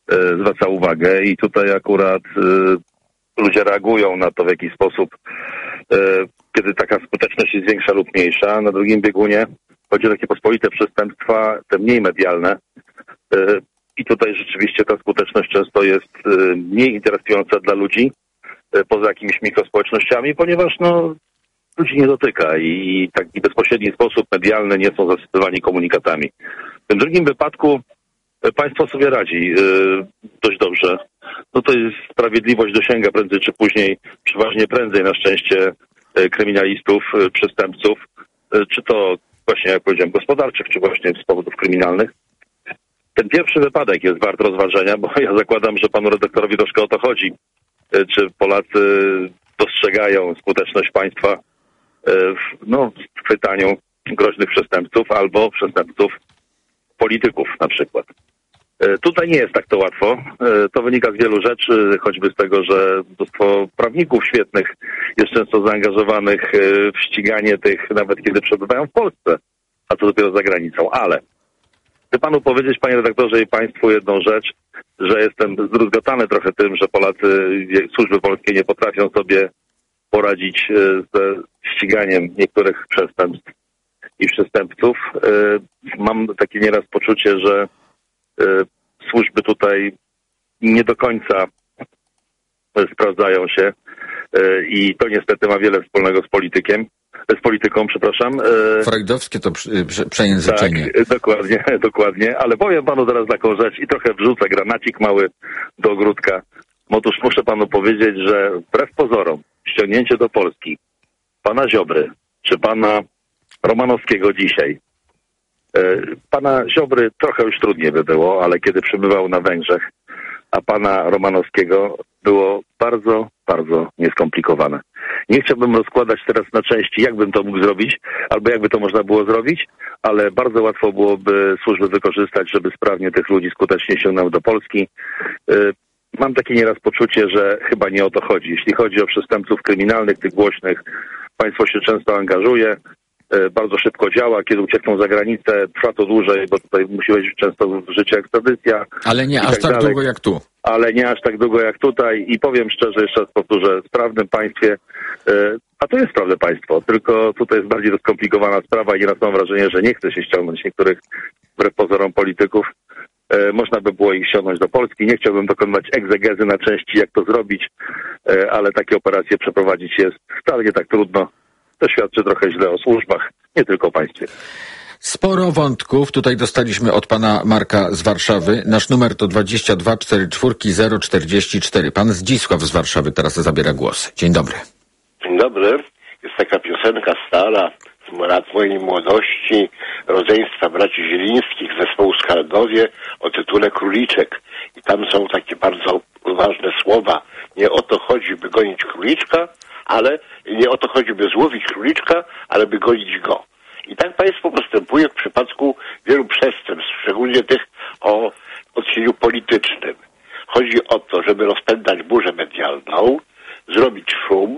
zwraca uwagę i tutaj akurat ludzie reagują na to, w jaki sposób, kiedy taka skuteczność jest większa lub mniejsza. Na drugim biegunie chodzi o takie pospolite przestępstwa, te mniej medialne. I tutaj rzeczywiście ta skuteczność często jest mniej interesująca dla ludzi, poza jakimiś mikrospołecznościami, ponieważ ludzi nie dotyka i w taki bezpośredni sposób medialny nie są zasypywani komunikatami. W tym drugim wypadku państwo sobie radzi dość dobrze. To jest sprawiedliwość dosięga prędzej czy później, przeważnie prędzej na szczęście kryminalistów, przestępców, czy to właśnie, jak powiedziałem, gospodarczych, czy właśnie z powodów kryminalnych. Ten pierwszy wypadek jest wart rozważenia, bo ja zakładam, że panu redaktorowi troszkę o to chodzi. Czy Polacy dostrzegają skuteczność państwa w chwytaniu groźnych przestępców albo przestępców polityków na przykład. Tutaj nie jest tak to łatwo. To wynika z wielu rzeczy, choćby z tego, że mnóstwo prawników świetnych jest często zaangażowanych w ściganie tych, nawet kiedy przebywają w Polsce, a to dopiero za granicą. Ale chcę panu powiedzieć, panie redaktorze, i państwu jedną rzecz, że jestem zdruzgotany trochę tym, że Polacy, służby polskie nie potrafią sobie poradzić ze ściganiem niektórych przestępstw i przestępców. Mam takie nieraz poczucie, że służby tutaj nie do końca sprawdzają się i to niestety ma wiele wspólnego z polityką, przepraszam. Freudowskie to przejęzyczenie. Tak, dokładnie, ale powiem panu zaraz taką rzecz i trochę wrzucę granacik mały do ogródka. Otóż muszę panu powiedzieć, że wbrew pozorom ściągnięcie do Polski pana Ziobry czy pana Romanowskiego dzisiaj. Pana Ziobry trochę już trudniej by było, ale kiedy przebywał na Węgrzech, a pana Romanowskiego było bardzo, bardzo nieskomplikowane. Nie chciałbym rozkładać teraz na części, jak bym to mógł zrobić, albo jakby to można było zrobić, ale bardzo łatwo byłoby służby wykorzystać, żeby sprawnie tych ludzi skutecznie ściągnąć do Polski. Mam takie nieraz poczucie, że chyba nie o to chodzi. Jeśli chodzi o przestępców kryminalnych, tych głośnych, państwo się często angażuje, bardzo szybko działa. Kiedy uciekną za granicę, trwa to dłużej, bo tutaj musi być często w życiu ekstradycja. Ale nie aż tak długo jak tu. Ale nie aż tak długo jak tutaj i powiem szczerze, jeszcze raz powtórzę, w sprawnym państwie, a to jest sprawne państwo, tylko tutaj jest bardziej skomplikowana sprawa i nieraz mam wrażenie, że nie chce się ściągnąć niektórych wbrew pozorom polityków. Można by było ich ściągnąć do Polski. Nie chciałbym dokonywać egzegezy na części, jak to zrobić, ale takie operacje przeprowadzić jest wcale nie tak trudno. To świadczy trochę źle o służbach, nie tylko o państwie. Sporo wątków tutaj dostaliśmy od pana Marka z Warszawy. Nasz numer to 22 44 044. Pan Zdzisław z Warszawy teraz zabiera głos. Dzień dobry. Dzień dobry. Jest taka piosenka stara z lat mojej młodości, rodzeństwa braci Zielińskich, zespołu Skardowie o tytule Króliczek. I tam są takie bardzo ważne słowa. Nie o to chodzi, by gonić króliczka, ale nie o to chodzi, by złowić króliczka, ale by gonić go. I tak państwo postępuje w przypadku wielu przestępstw, szczególnie tych o odcieniu politycznym. Chodzi o to, żeby rozpętać burzę medialną, zrobić szum,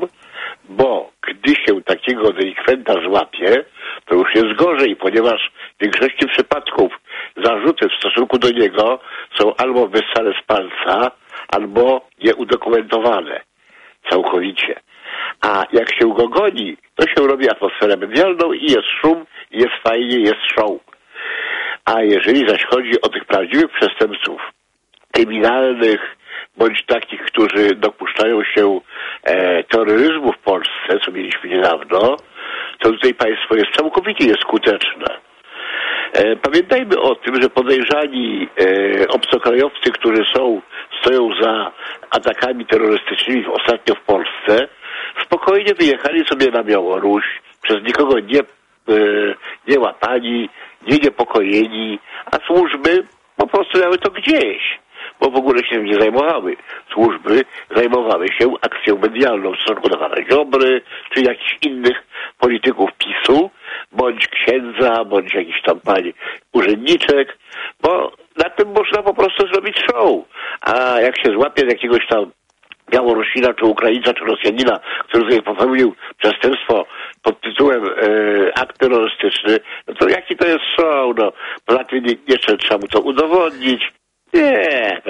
bo gdy się takiego delikwenta złapie, to już jest gorzej, ponieważ w większości przypadków zarzuty w stosunku do niego są albo wyssane z palca, albo nieudokumentowane całkowicie. A jak się go goni, to się robi atmosferę medialną i jest szum, i jest fajnie, jest show. A jeżeli zaś chodzi o tych prawdziwych przestępców kryminalnych, bądź takich, którzy dopuszczają się terroryzmu w Polsce, co mieliśmy niedawno, to tutaj państwo jest całkowicie nieskuteczne. Pamiętajmy o tym, że podejrzani obcokrajowcy, którzy stoją za atakami terrorystycznymi ostatnio w Polsce, spokojnie wyjechali sobie na Białoruś, przez nikogo nie łapani, nie niepokojeni, a służby po prostu miały to gdzieś, bo w ogóle się tym nie zajmowały. Służby zajmowały się akcją medialną w stosunku do pana Ziobry, czy jakichś innych polityków PiS-u, bądź księdza, bądź jakiś tam pani urzędniczek, bo na tym można po prostu zrobić show. A jak się złapie jakiegoś tam Białorusina, czy Ukraińca, czy Rosjanina, który tutaj popełnił przestępstwo pod tytułem akt terrorystyczny, no to jaki to jest show? No, poza tym jeszcze trzeba mu to udowodnić. Nie,